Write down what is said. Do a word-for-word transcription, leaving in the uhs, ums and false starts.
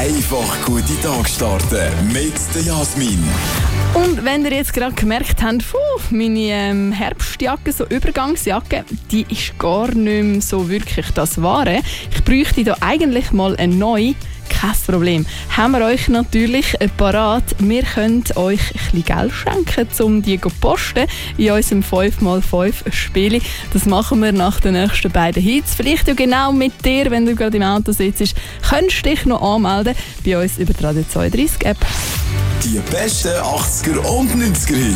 Einfach gute Tag starten mit der Jasmin. Und wenn ihr jetzt gerade gemerkt habt, puh, meine ähm, Herbstjacke, so Übergangsjacke, die ist gar nicht mehr so wirklich das Wahre. Ich bräuchte da eigentlich mal eine neue. Kein Problem. Haben wir euch natürlich parat. Wir können euch ein bisschen Geld schenken, um die zu posten in unserem fünf mal fünf Spiel. Das machen wir nach den nächsten beiden Hits. Vielleicht ja genau mit dir, wenn du gerade im Auto sitzt. Könntest du dich noch anmelden bei uns über die Radio zweiunddreißig App. Die besten achtziger und neunziger Hits.